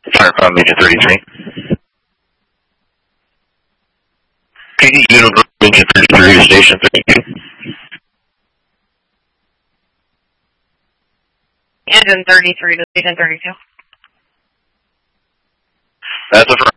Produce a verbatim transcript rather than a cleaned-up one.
Firecom Legion thirty-three. P D Universal Legion thirty-three to Station thirty-two. Engine thirty-three to Station thirty-two. That's a